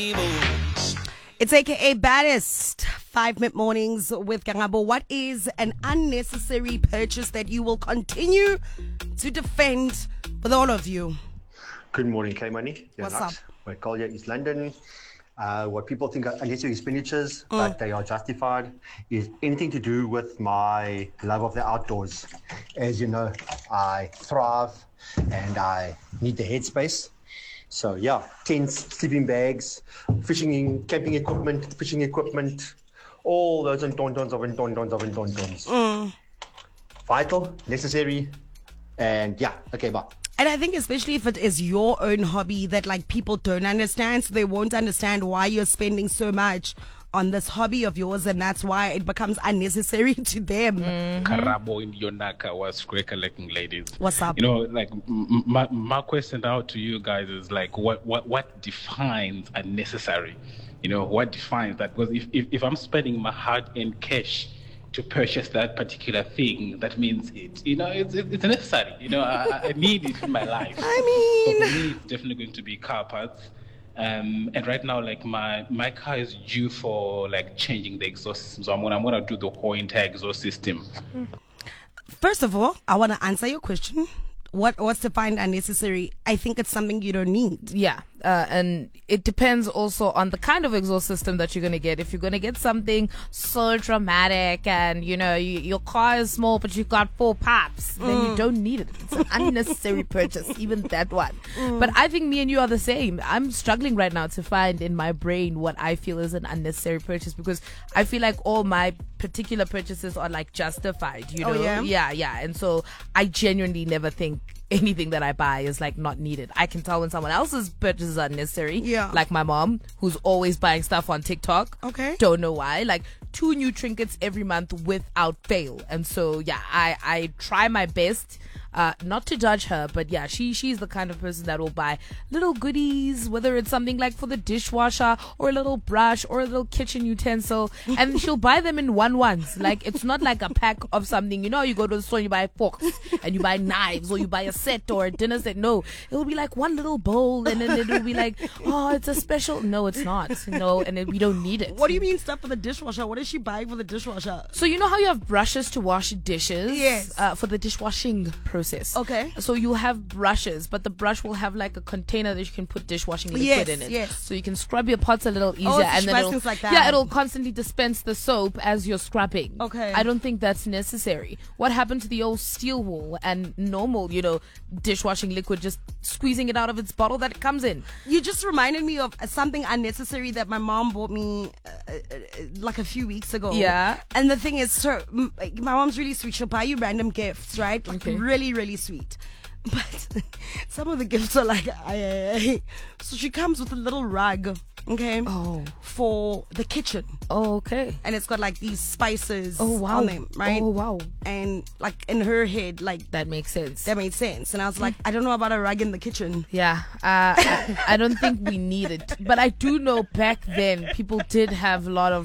It's AKA Baddest 5 Mid Mornings with Kangabo. What is an unnecessary purchase that you will continue to defend with all of you? Good morning, K-Money. What's up? My call here is London. What people think are unnecessary expenditures, but they are justified, is anything to do with my love of the outdoors. As you know, I thrive and I need the headspace. So yeah, tents, sleeping bags, camping equipment, fishing equipment, all those entons. Vital, necessary, and yeah, okay, bye. And I think especially if it is your own hobby that like people don't understand, so they won't understand why you're spending so much on this hobby of yours, and that's why it becomes unnecessary to them. Karabo in Yonaka was great collecting, ladies. What's up? You know, like my question now to you guys is like, what defines unnecessary? You know, what defines that? Because if I'm spending my hard-earned cash to purchase that particular thing, that means it's necessary. You know, I need it in my life. I mean, so for me, it's definitely going to be car parts. And right now, like my car is due for like changing the exhaust system, so I'm gonna do the whole entire exhaust system. First of all, I want to answer your question. What's defined unnecessary? I think it's something you don't need. Yeah, and it depends also on the kind of exhaust system that you're going to get. If you're going to get something so dramatic and, you know, your car is small but you've got 4 parts, then you don't need it. It's an unnecessary purchase, even that one. But I think me and you are the same. I'm struggling right now to find in my brain what I feel is an unnecessary purchase, because I feel like all my particular purchases are like justified, you know? Oh, yeah? Yeah. And so I genuinely never think anything that I buy is like not needed. I can tell when someone else's purchases are necessary. Yeah. Like my mom, who's always buying stuff on TikTok. Okay. Don't know why. Like 2 new trinkets every month without fail. And so yeah, I try my best not to judge her, but yeah, she's the kind of person that will buy little goodies, whether it's something like for the dishwasher or a little brush or a little kitchen utensil, and she'll buy them in ones. Like it's not like a pack of something. You know, you go to the store and you buy forks and you buy knives or you buy a set or a dinner set. No, it'll be like one little bowl, and then it'll be like, oh, it's a special. No, it's not. No, and we don't need it. What do you mean stuff for the dishwasher? What is she buying for the dishwasher? So you know how you have brushes to wash dishes? Yes. For the dishwashing process. Okay. So you have brushes, but the brush will have like a container that you can put dishwashing liquid in it. Yes. So you can scrub your pots a little easier, so and she then buys things like that. yeah, it'll constantly dispense the soap as you're scrubbing. Okay. I don't think that's necessary. What happened to the old steel wool and normal, you know, dishwashing liquid, just squeezing it out of its bottle that it comes in? You just reminded me of something unnecessary that my mom bought me like a few weeks ago. Yeah. And the thing is, my mom's really sweet. She'll buy you random gifts, right? Like Okay. really, really sweet. But some of the gifts are like, so she comes with a little rug, okay? Oh. For the kitchen. Oh, okay. And it's got like these spices Oh, wow. on them, right? Oh, wow. And like in her head, like That makes sense. that made sense. And I was like, I don't know about a rug in the kitchen. Yeah, I don't think we need it. But I do know back then people did have a lot of